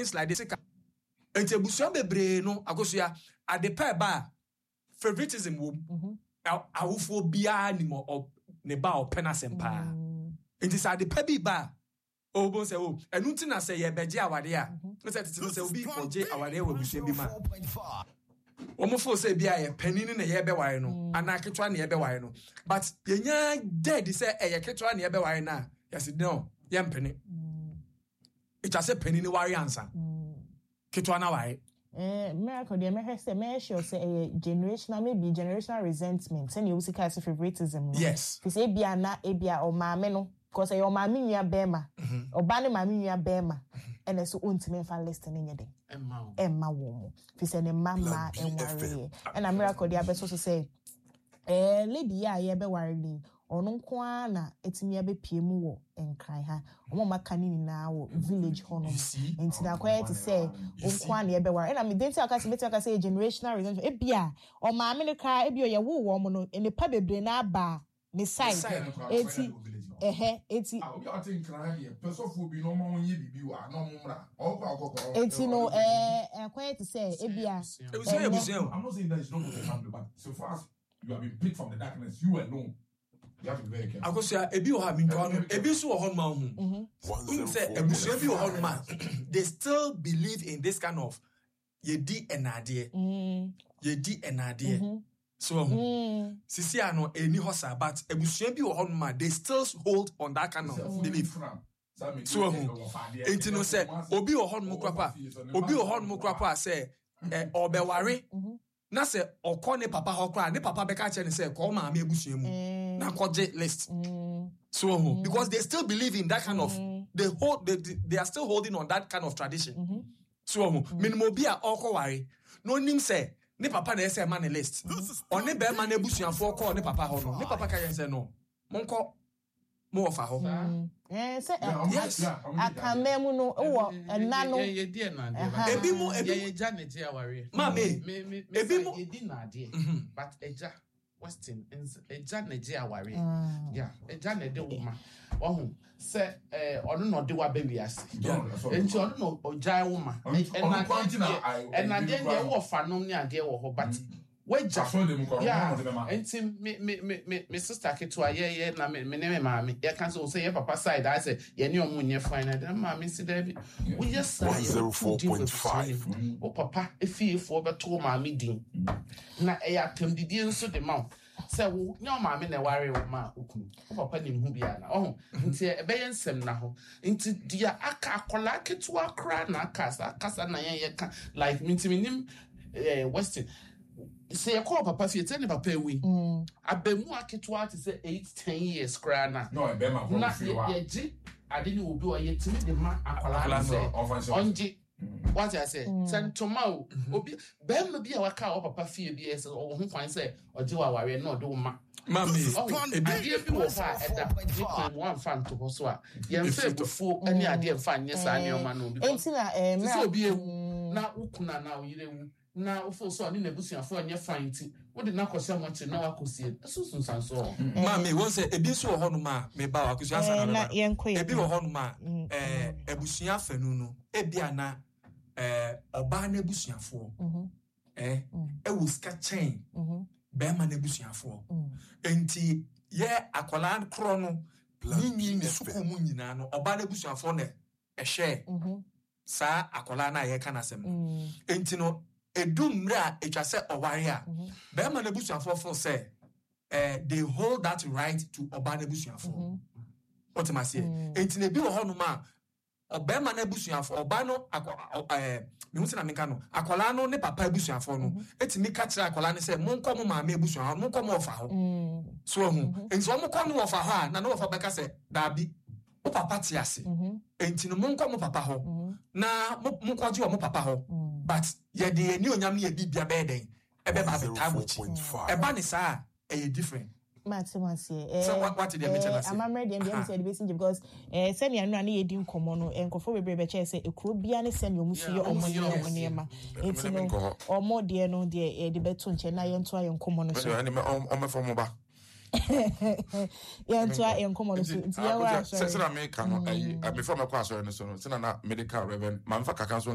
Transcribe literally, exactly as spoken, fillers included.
things like this. And Busuan bebre no agosia at the pair bar favoritism wom awufo bia ni mo or neba or penasempa. It is at the pebby bar. Oh, bon say oh, and untina say ye beje awade a. No say titi no say obi for je awade we busuan bi ma. Omofo say bia ye panini na ye be ware no, ana ketwa na ye be ware no. But yenya dead say e ye ketwa na ye be ware na. Yes no, ye mpeni. It just say panini ware answer. Ketwa na ware. Eh, miracle dey me say me sure say a generational maybe generational resentment. Say you see case favoritism. Yes. Because e bia na e bia o maame no. Because your mami nua bema oba ne mami nua bema ene so ontime fa listening yede emma emma wo mo fi se ne mama enware e na miracle dia beso so say eh lady ya ye be ware ni ono nko na etimi abepie mu wo enkran ha omo maka ni na wo village hono enti na kwet say onko na ye be ware e na me denti aka se beti aka say generational resentment e bia o maame ne kra e bia ye wo wo mo no ene pa bebre na aba me side eti ehe eti obi atin kran here person fu bi no ma won ye bibi wa no mumra o kwa okoko eti no eh eh quiet to say ebia I'm not saying that it's not going to happen, but so far as you have been picked from the darkness, you alone, you have to be very careful. Akosia ebi o ha mi ntwa no ebi so ho ma hu un say ebusu ebi o ho ma they still believe in this kind of ye di enade ye di enade. So, mm. Sisi ano eni hosa, but ebusuan bi wo honma, they still hold on that kind of mm. belief. So, enti no say obi wo honmu kwapa, obi wo honmu kwapa say eh obeware. Na say okọ ne papa hokra, ne papa beka che ne say ko ma me ebusuan mu. Na koje list. So, mm. because they still believe in that kind of mm. they hold they, they are still holding on that kind of tradition. Mm-hmm. So, mm. minimo bi a okọ ware. No nim say ne papa na ese man list oni be man ebusuafo call ne papa ho no ne papa ka yen say no monko mo ofa ho eh say akamemu no wo enano ye die na de ebi mu ebi ye ja ne je aware ma me ebi mu edi na de but eja Western eja ne je aware yeah eja ne de wo ma ohun say eh onu no de wa be wiase enti onu no oja wo ma ena de de wo fa no ne ade wo ho but weja yeah enti me me me me sister ketua ye ye na me me ne ma me ye kan so say ye papa side I say ye ne omu nye fine na ma me si da bi we just say zero four point five o papa efie fo be to ma me din na e ya tem didi nso de ma say wo nya ma me na ware wo ma okunu o papa ni hu bia na oh nti e be ye nsem na ho nti dia aka akola ketua kra na akasa akasa na ye ye ka like minti minim eh Western say you call papa fi tell papa we abemu aketua to say eight ten years cry na no be ma from fi wa ye ji ade ni obi o ye timi de ma akwala say onji what I say send tomorrow obi be ma bi a waka o papa fi bi e say o ho kwan say oji wa ware na odo ma mami ade bi wo fa eda ni ko one fan to ho so a ye mfe bufo ani ade mfa nye sa ne o ma no bi enti na eh so obi ewu na ukuna na oyirewu na ofo so ani na busuafo anya fine ti wo de na kwose mo ti na wakosie susun sanso ma me won say ebi so ho no ma me ba wakosia san na ebi wo ho no ma eh ebusua fanu no ebi ana eh oba na busuafo eh e wo ska chain be ma na busuafo enti ye akola kro no ni ni suko mu nyina no oba na busuafo na ehwe sa akola na ye kana sem enti no edumra etwase oware a be ma na busuafo for say eh they hold that right to oba na busuafo what am I say enti na bi wo hono ma oba ma na busuafo oba no eh me hu se na menka no akola no ne papa busuafo no etimi ka kire akola ne say monko mo ma ma busuafo monko mo ofa ho so hu enti o monko no ofa ha na no ofa beka say dabi o papa ti ase enti no monko mo papa ho na monko ji o mo papa ho but ye de ni onyam ne bibia be den e be ba be time e ba ni sa e different Matimasi eh so what what did you mention us am ready and dem say the basic because eh send you no na ye di nkomo no enkofo bebre be che say ekuro bia ne send omu fi omo ye omo ne ma enti no omo de no de e de beto nche na ye nto aye nkomo no so ani me omo fo mo ba ye nto aye nkomo no so enti ye wa so se na me ka no ayi me fo me kwa so no so no se na medical reverend man fa kaka so